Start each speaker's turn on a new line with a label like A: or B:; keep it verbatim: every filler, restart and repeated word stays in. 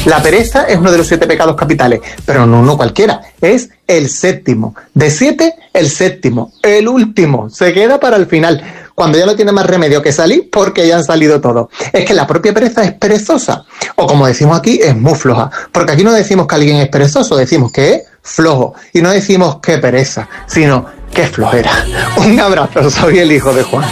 A: La pereza es uno de los siete pecados capitales, pero no uno cualquiera, es el séptimo. De siete, el séptimo, el último, se queda para el final, cuando ya no tiene más remedio que salir porque ya han salido todos. Es que la propia pereza es perezosa, o como decimos aquí, es muy floja, porque aquí no decimos que alguien es perezoso, decimos que es flojo, y no decimos que pereza, sino que flojera. Un abrazo, soy el hijo de Juan.